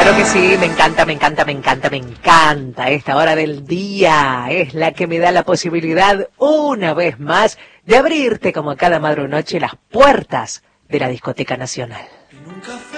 Claro que sí, me encanta, me encanta, me encanta, me encanta. Esta hora del día es la que me da la posibilidad, una vez más, de abrirte como cada madrugada las puertas de la Discoteca Nacional.